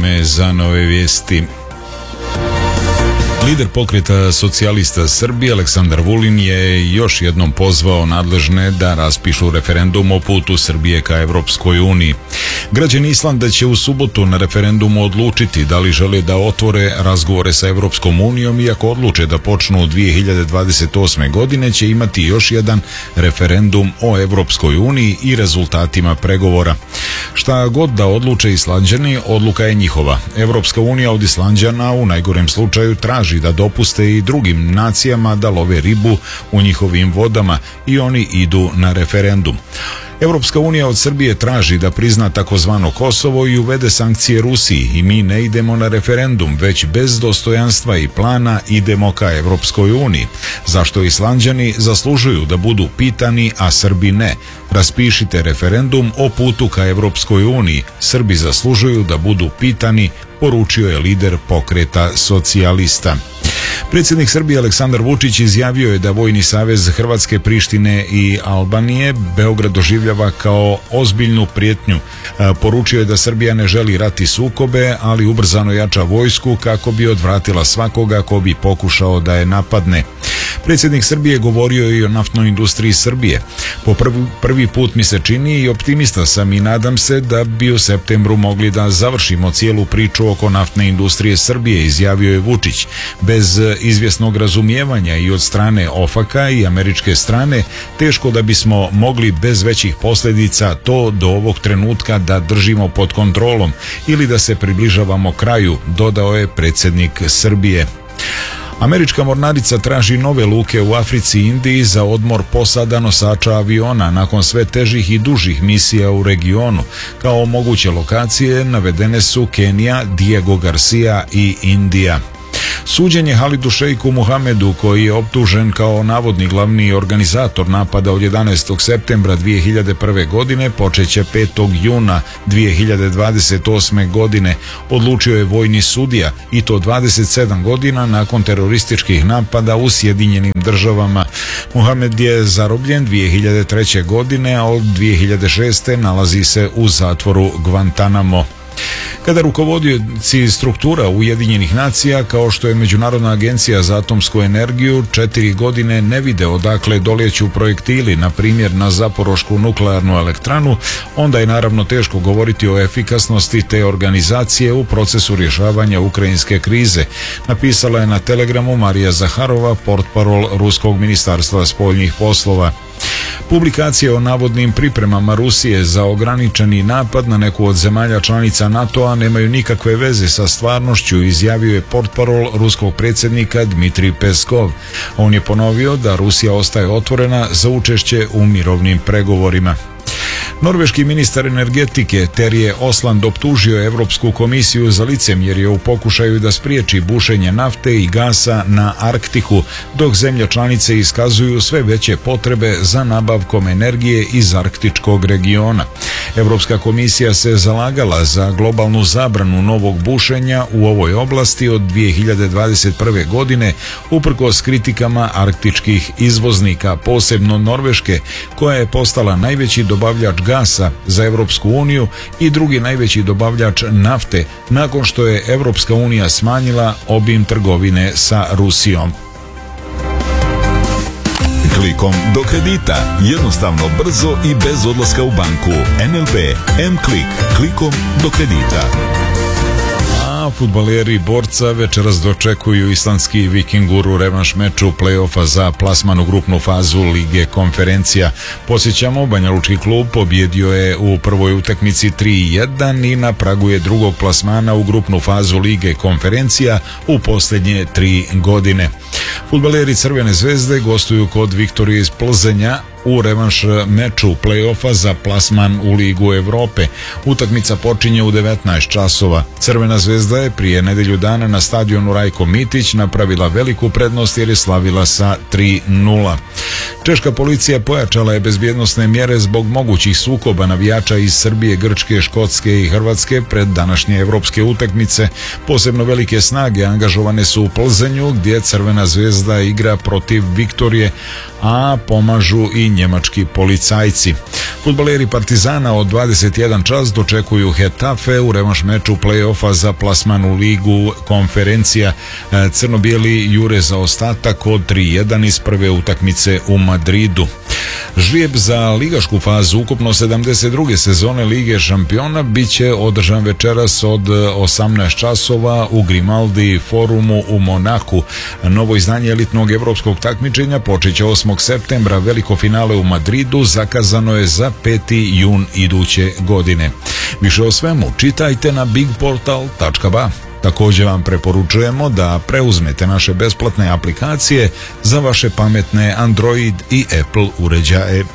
vreme za nove vijesti. Lider pokreta socijalista Srbije Aleksandar Vulin je još jednom pozvao nadležne da raspišu referendum o putu Srbije ka Evropskoj uniji. Građani Islanda će u subotu na referendumu odlučiti da li žele da otvore razgovore sa Evropskom unijom i ako odluče da počnu 2028. godine će imati još jedan referendum o Evropskoj uniji i rezultatima pregovora. Šta god da odluče Islanđani, odluka je njihova. Evropska unija od Islanđana u najgorem slučaju traži da dopuste i drugim nacijama da love ribu u njihovim vodama i oni idu na referendum. Evropska unija od Srbije traži da prizna takozvano Kosovo i uvede sankcije Rusiji i mi ne idemo na referendum, već bez dostojanstva i plana idemo ka Evropskoj uniji. Zašto Islanđani zaslužuju da budu pitani, a Srbi ne? Raspišite referendum o putu ka Evropskoj uniji. Srbi zaslužuju da budu pitani, poručio je lider pokreta socijalista. Predsjednik Srbije Aleksandar Vučić izjavio je da Vojni savez Hrvatske, Prištine i Albanije Beograd doživljava kao ozbiljnu prijetnju. Poručio je da Srbija ne želi rat i sukobe, ali ubrzano jača vojsku kako bi odvratila svakoga ko bi pokušao da je napadne. Predsjednik Srbije govorio i o naftnoj industriji Srbije. Po prvi put mi se čini i optimista sam i nadam se da bi u septembru mogli da završimo cijelu priču oko naftne industrije Srbije, izjavio je Vučić. Bez izvjesnog razumijevanja i od strane OFAK-a i američke strane, teško da bismo mogli bez većih posljedica to do ovog trenutka da držimo pod kontrolom ili da se približavamo kraju, dodao je predsjednik Srbije. Američka mornarica traži nove luke u Africi i Indiji za odmor posada nosača aviona nakon sve težih i dužih misija u regionu. Kao moguće lokacije navedene su Kenija, Diego Garcia i Indija. Suđenje Halidu Šeiku Muhamedu, koji je optužen kao navodni glavni organizator napada od 11. septembra 2001. godine, počeće 5. juna 2028. godine, odlučio je vojni sudija i to 27 godina nakon terorističkih napada u Sjedinjenim državama. Muhamed je zarobljen 2003. godine, a od 2006. nalazi se u zatvoru Guantanamo. Kada rukovodioci struktura Ujedinjenih nacija, kao što je Međunarodna agencija za atomsku energiju, 4 godine ne vide odakle doljeću projektili, na primjer na Zaporošku nuklearnu elektranu, onda je naravno teško govoriti o efikasnosti te organizacije u procesu rješavanja ukrajinske krize, napisala je na Telegramu Marija Zaharova, portparol Ruskog ministarstva spoljnih poslova. Publikacije o navodnim pripremama Rusije za ograničeni napad na neku od zemalja članica NATO-a nemaju nikakve veze sa stvarnošću, izjavio je portparol ruskog predsjednika Dmitrij Peskov. On je ponovio da Rusija ostaje otvorena za učešće u mirovnim pregovorima. Norveški ministar energetike Terje Osland optužio je Europsku komisiju za licemjerje u pokušaju da spriječi bušenje nafte i gasa na Arktiku, dok zemlje članice iskazuju sve veće potrebe za nabavkom energije iz arktičkog regiona. Europska komisija se zalagala za globalnu zabranu novog bušenja u ovoj oblasti od 2021. godine, uprkos kritikama arktičkih izvoznika, posebno Norveške, koja je postala najveći dobavljač gasa za Europsku uniju i drugi najveći dobavljač nafte nakon što je Europska unija smanjila obim trgovine sa Rusijom. Klikom do kredita, jednostavno, brzo i bez odlaska u banku. NLB M-Klik, klikom do kredita. Fudbaleri Borca večeras dočekuju islandski Vikingur u revanš meču play-offa za plasman u grupnu fazu Lige konferencija. Podsjećamo, Banjalučki klub pobjedio je u prvoj utakmici 3-1 i na pragu je drugog plasmana u grupnu fazu Lige konferencija u posljednje 3 godine. Fudbaleri Crvene zvezde gostuju kod Viktorije iz Plzenja u revanš meču play-offa za plasman u Ligu Evrope. Utakmica počinje u 19 časova. Crvena zvezda je prije nedelju dana na stadionu Rajko Mitić napravila veliku prednost jer je slavila sa 3-0. Češka policija pojačala je bezbjednosne mjere zbog mogućih sukoba navijača iz Srbije, Grčke, Škotske i Hrvatske pred današnje evropske utakmice. Posebno velike snage angažovane su u Plzenju, gdje Crvena zvezda igra protiv Viktorije, a pomažu i njemački policajci. Fudbaleri Partizana od 21 čas dočekuju Hetafe u revanš meču play-offa za plasman u ligu konferencija. Crno-bijeli jure za ostatak od 3-1 iz prve utakmice u Madridu. Žrijeb za ligašku fazu ukupno 72. sezone Lige šampiona biće održan večeras od 18 časova u Grimaldi forumu u Monaku. Novo izdanje elitnog evropskog takmičenja počeće 8. septembra. Veliko finale u Madridu zakazano je za 5. jun iduće godine. Više o svemu čitajte na bigportal.ba. Također vam preporučujemo da preuzmete naše besplatne aplikacije za vaše pametne Android i Apple uređaje.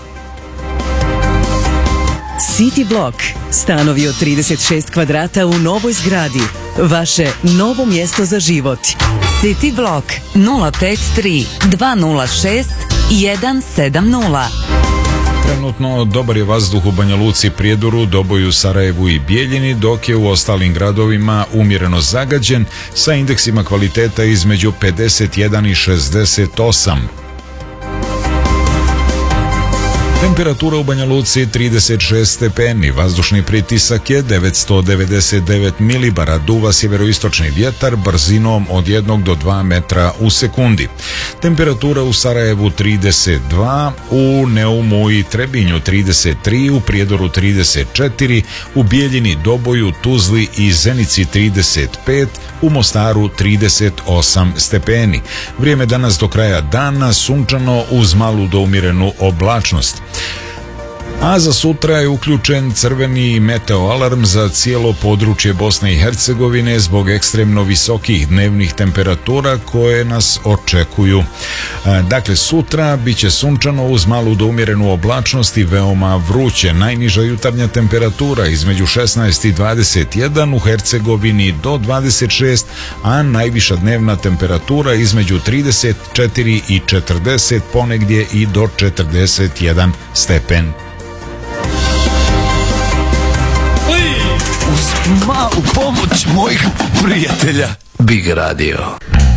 City Block. Stanovi od 36 kvadrata u novoj zgradi. Vaše novo mjesto za život. City Block 053 206 170. Trenutno dobar je vazduh u Banja Luci, Prijedoru, Doboju, Sarajevu i Bijeljini, dok je u ostalim gradovima umjereno zagađen sa indeksima kvaliteta između 51 i 68. Temperatura u Banja Luci 36 stepeni, vazdušni pritisak je 999 milibara, duva sjeveroistočni vjetar brzinom od 1 do 2 metra u sekundi. Temperatura u Sarajevu 32, u Neumu i Trebinju 33, u Prijedoru 34, u Bijeljini, Doboju, Tuzli i Zenici 35, u Mostaru 38 stepeni. Vrijeme danas do kraja dana sunčano uz malu do umjerenu oblačnost. A za sutra je uključen crveni meteo alarm za cijelo područje Bosne i Hercegovine zbog ekstremno visokih dnevnih temperatura koje nas očekuju. Dakle, sutra bit će sunčano uz malu do umjerenu oblačnost i veoma vruće. Najniža jutarnja temperatura između 16 i 21, u Hercegovini do 26, a najviša dnevna temperatura između 34 i 40, ponegdje i do 41 stepen. Uz malu pomoć mojih prijatelja Big Radio.